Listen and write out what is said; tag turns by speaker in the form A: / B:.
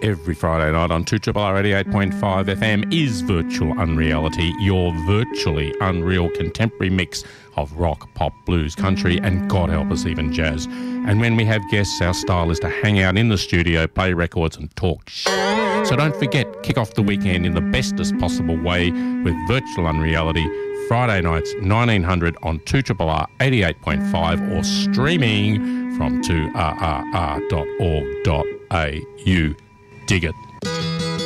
A: every Friday night on 2RR 88.5 FM is Virtual Unreality, your virtually unreal contemporary mix of rock, pop, blues, country, and God help us, even jazz. And when we have guests, our style is to hang out in the studio, play records and talk shit. So don't forget, kick off the weekend in the bestest possible way with Virtual Unreality, Friday nights 1900 on 2RR 88.5 or streaming from 2rr.org.au. Dig it.